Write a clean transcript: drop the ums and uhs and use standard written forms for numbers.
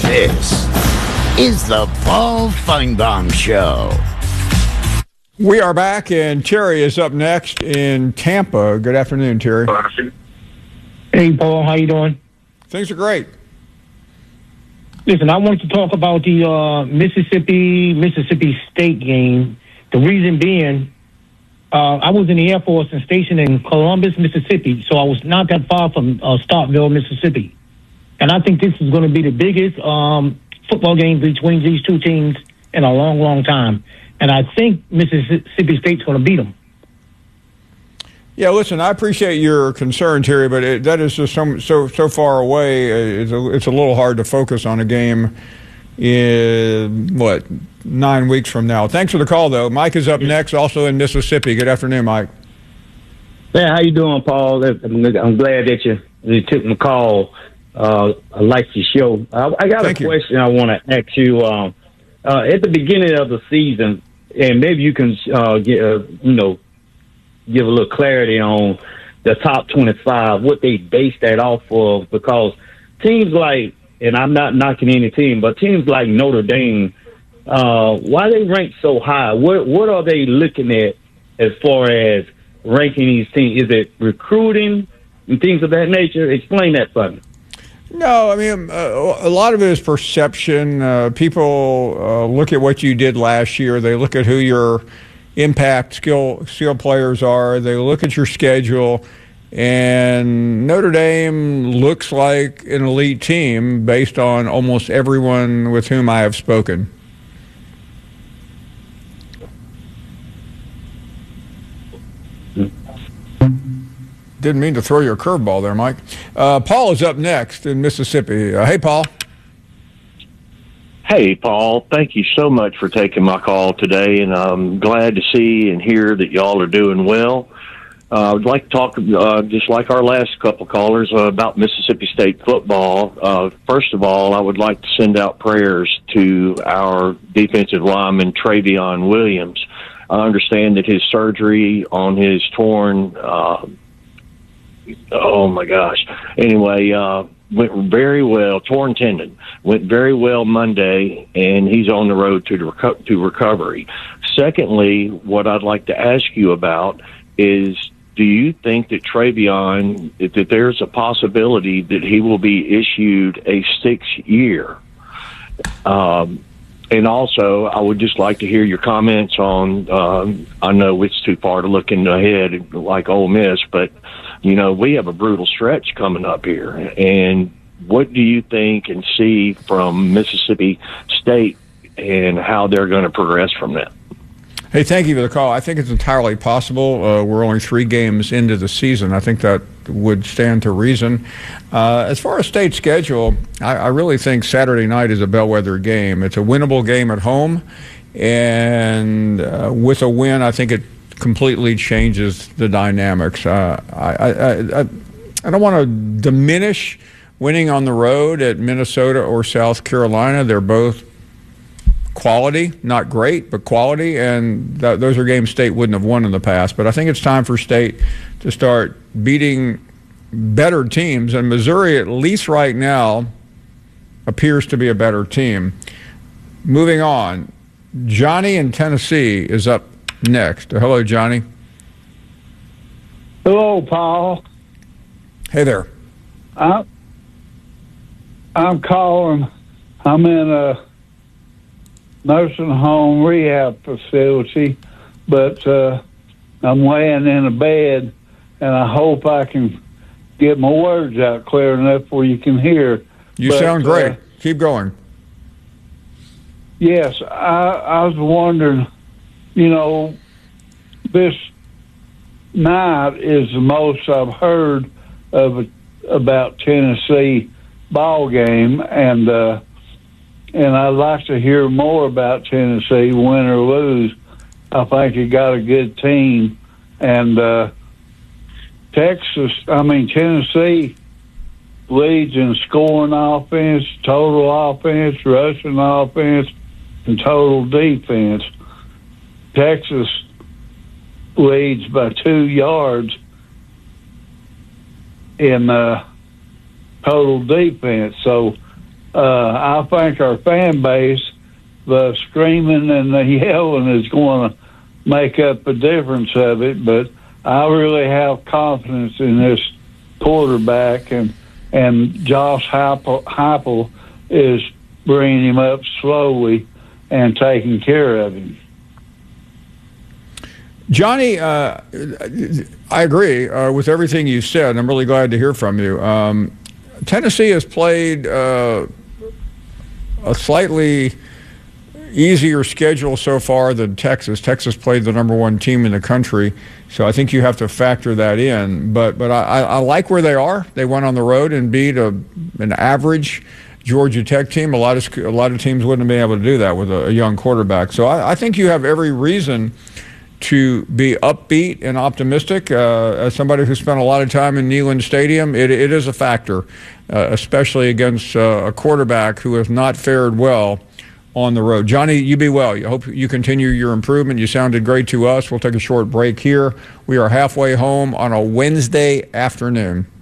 This is the Paul Feinbaum Show. We are back, and Terry is up next in Tampa. Good afternoon, Terry. Hey, Paul. How you doing? Things are great. Listen, I wanted to talk about the Mississippi State game. The reason being, I was in the Air Force and stationed in Columbus, Mississippi, so I was not that far from Starkville, Mississippi. And I think this is going to be the biggest football game between these two teams in a long, long time. And I think Mississippi State's going to beat them. Yeah, listen, I appreciate your concern, Terry, but that is just so far away. It's a little hard to focus on a game in, 9 weeks from now. Thanks for the call, though. Mike is up next, also in Mississippi. Good afternoon, Mike. Hey, how you doing, Paul? I'm glad that you took my call. I like your show. I got a question I want to ask you. At the beginning of the season, and maybe you can give a little clarity on the top 25, what they base that off of, because teams like, and I'm not knocking any team, but teams like Notre Dame, why they rank so high? What are they looking at as far as ranking these teams? Is it recruiting and things of that nature? Explain that for me. No, I mean, a lot of it is perception. People look at what you did last year. They look at who your impact skill players are. They look at your schedule. And Notre Dame looks like an elite team based on almost everyone with whom I have spoken. Didn't mean to throw you a curveball there, Mike. Paul is up next in Mississippi. Hey, Paul. Hey, Paul. Thank you so much for taking my call today, and I'm glad to see and hear that y'all are doing well. I would like to talk, just like our last couple callers, about Mississippi State football. First of all, I would like to send out prayers to our defensive lineman, Travion Williams. I understand that his surgery on his torn went very well. Torn tendon went very well Monday, and he's on the road to recovery. Secondly, what I'd like to ask you about is, do you think that Travion, that there's a possibility that he will be issued a 6-year? And also, I would just like to hear your comments on, I know it's too far to look ahead like Ole Miss, but, we have a brutal stretch coming up here. And what do you think and see from Mississippi State and how they're going to progress from that? Hey, thank you for the call. I think it's entirely possible. We're only 3 games into the season. I think that would stand to reason. As far as state schedule, I really think Saturday night is a bellwether game. It's a winnable game at home, and with a win, I think it completely changes the dynamics. I don't want to diminish winning on the road at Minnesota or South Carolina. They're both quality, not great, but quality, and those are games State wouldn't have won in the past. But I think it's time for State to start beating better teams, and Missouri, at least right now, appears to be a better team. Moving on, Johnny in Tennessee is up next. Hello, Johnny. Hello, Paul. Hey there. I'm calling. I'm in a nursing home rehab facility, but I'm laying in a bed, and I hope I can get my words out clear enough where you can hear. You sound great. Keep going. Yes, I was wondering, this night is the most I've heard about Tennessee ball game, and I'd like to hear more about Tennessee, win or lose. I think you got a good team, and Tennessee leads in scoring offense, total offense, rushing offense, and total defense. Texas leads by 2 yards in total defense. So I think our fan base, the screaming and the yelling is going to make up the difference of it. But I really have confidence in this quarterback, and Josh Heupel is bringing him up slowly and taking care of him. Johnny, I agree with everything you said. I'm really glad to hear from you. Tennessee has played a slightly easier schedule so far than Texas. Texas played the number one team in the country, so I think you have to factor that in. But I like where they are. They went on the road and beat an average Georgia Tech team. A lot of teams wouldn't have been able to do that with a young quarterback. So I think you have every reason to be upbeat and optimistic. As somebody who spent a lot of time in Neyland Stadium, it is a factor, especially against a quarterback who has not fared well on the road. Johnny, you be well. I hope you continue your improvement. You sounded great to us. We'll take a short break here. We are halfway home on a Wednesday afternoon.